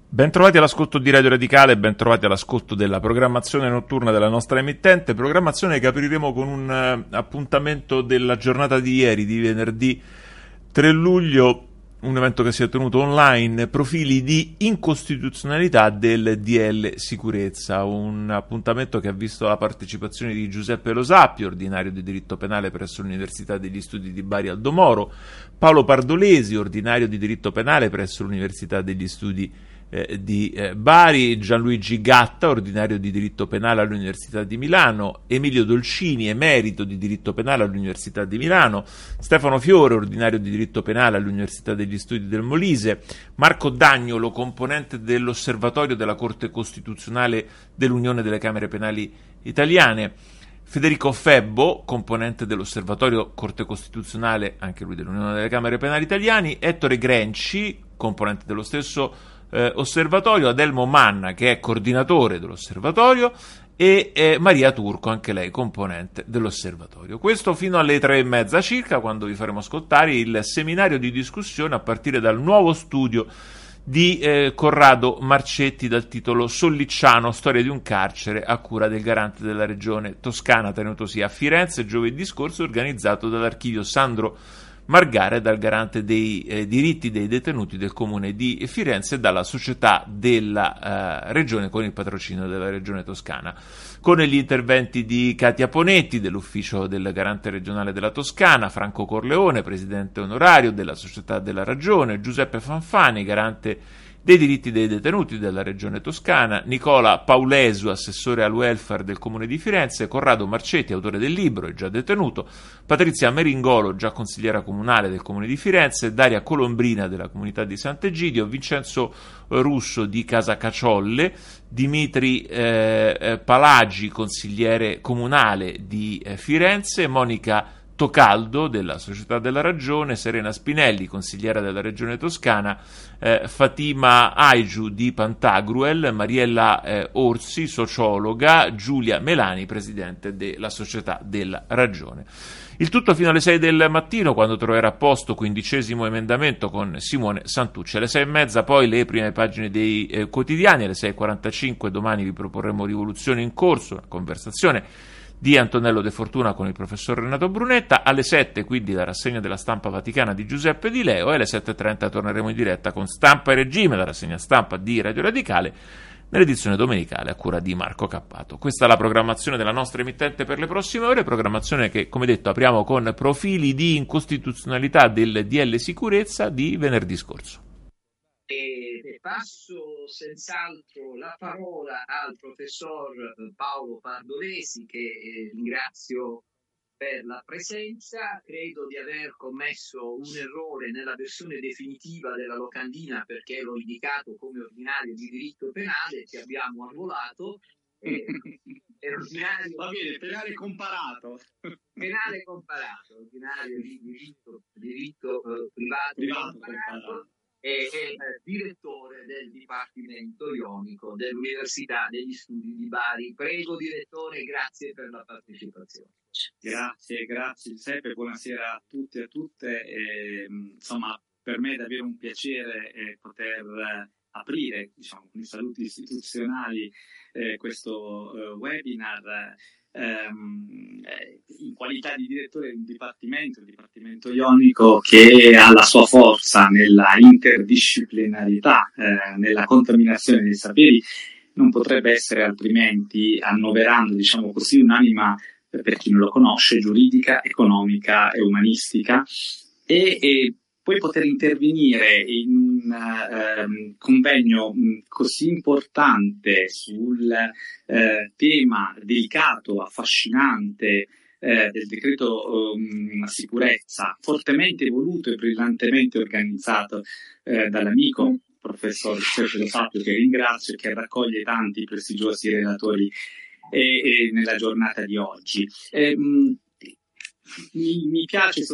Bentrovati all'ascolto di Radio Radicale, bentrovati all'ascolto della programmazione notturna della nostra emittente, programmazione che apriremo con un appuntamento della giornata di ieri, di venerdì 3 luglio, un evento che si è tenuto online, profili di incostituzionalità del DL Sicurezza, un appuntamento che ha visto la partecipazione di Giuseppe Lo Sapio, ordinario di diritto penale presso l'Università degli Studi di Bari Aldo Moro, Paolo Pardolesi, ordinario di diritto penale presso l'Università degli Studi di Bari, Gianluigi Gatta, ordinario di diritto penale all'Università di Milano, Emilio Dolcini, emerito di diritto penale all'Università di Milano, Stefano Fiore, ordinario di diritto penale all'Università degli Studi del Molise, Marco Dagnolo, componente dell'Osservatorio della Corte Costituzionale dell'Unione delle Camere Penali Italiane, Federico Febbo, componente dell'Osservatorio Corte Costituzionale, anche lui dell'Unione delle Camere Penali Italiane, Ettore Grenci, componente dello stesso osservatorio, Adelmo Manna, che è coordinatore dell'osservatorio, e Maria Turco, anche lei componente dell'osservatorio. Questo fino alle 3:30 circa, quando vi faremo ascoltare il seminario di discussione a partire dal nuovo studio di Corrado Marcetti dal titolo Sollicciano, storia di un carcere, a cura del garante della regione Toscana, tenutosi a Firenze giovedì scorso, organizzato dall'archivio Sandro Margara e dal garante dei diritti dei detenuti del comune di Firenze e dalla società della regione con il patrocinio della regione Toscana, con gli interventi di Katia Ponetti dell'ufficio del garante regionale della Toscana, Franco Corleone, presidente onorario della società della regione, Giuseppe Fanfani, garante dei diritti dei detenuti della regione Toscana, Nicola Paulesu, assessore al welfare del comune di Firenze, Corrado Marcetti, autore del libro e già detenuto, Patrizia Meringolo, già consigliera comunale del comune di Firenze, Daria Colombrina della comunità di Sant'Egidio, Vincenzo Russo di Casa Caciolle, Dimitri Palagi, consigliere comunale di Firenze, Monica Tocaldo della Società della Ragione, Serena Spinelli, consigliera della Regione Toscana, Fatima Aiju di Pantagruel, Mariella Orsi, sociologa, Giulia Melani, presidente della Società della Ragione. Il tutto fino alle 6 del mattino, quando troverà a posto 15° emendamento con Simone Santucci. Alle 6:30 poi le prime pagine dei quotidiani, alle 6:45 domani vi proporremo Rivoluzione in corso, una conversazione di Antonello De Fortuna con il professor Renato Brunetta, alle 7 quindi la rassegna della stampa vaticana di Giuseppe Di Leo e alle 7:30 torneremo in diretta con Stampa e Regime, la rassegna stampa di Radio Radicale, nell'edizione domenicale a cura di Marco Cappato. Questa è la programmazione della nostra emittente per le prossime ore, programmazione che, come detto, apriamo con profili di incostituzionalità del DL Sicurezza di venerdì scorso. E passo senz'altro la parola al professor Paolo Pardolesi, che ringrazio per la presenza. Credo di aver commesso un errore nella versione definitiva della locandina, perché l'ho indicato come ordinario di diritto penale, ti abbiamo arruolato. È ordinario, va bene, penale comparato, ordinario di diritto privato comparato. È direttore del Dipartimento Ionico dell'Università degli Studi di Bari. Prego, direttore, grazie per la partecipazione. Grazie Giuseppe, buonasera a tutti e a tutte. Insomma, per me è davvero un piacere poter aprire, con i saluti istituzionali, questo webinar. In qualità di direttore di un dipartimento, il Dipartimento Ionico, che ha la sua forza nella interdisciplinarietà, nella contaminazione dei saperi, non potrebbe essere altrimenti, annoverando, così, un'anima, per chi non lo conosce, giuridica, economica e umanistica, e poi poter intervenire in un convegno così importante sul tema delicato, affascinante del decreto sicurezza, fortemente voluto e brillantemente organizzato dall'amico professor Giuseppe Lo Sapio, che ringrazio e che raccoglie tanti prestigiosi relatori nella giornata di oggi. Mi piace